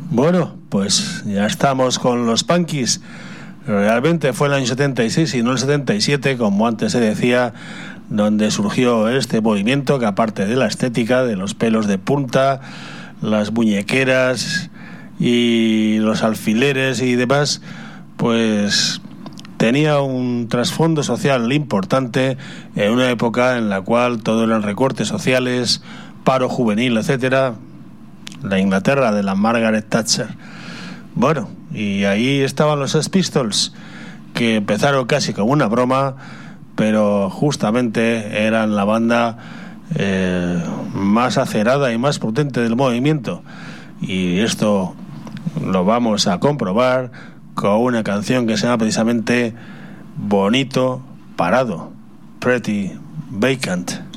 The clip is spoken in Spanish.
Bueno, pues ya estamos con los Punkies. Realmente fue el año 76 y no el 77, como antes se decía, donde surgió este movimiento que, aparte de la estética, de los pelos de punta, las muñequeras y los alfileres y demás, pues tenía un trasfondo social importante en una época en la cual todo eran recortes sociales, paro juvenil, etcétera. La Inglaterra de la Margaret Thatcher. Bueno, y ahí estaban los Sex Pistols, que empezaron casi como una broma, pero justamente eran la banda más acerada y más potente del movimiento. Y esto lo vamos a comprobar con una canción que se llama precisamente Bonito Parado, Pretty Vacant.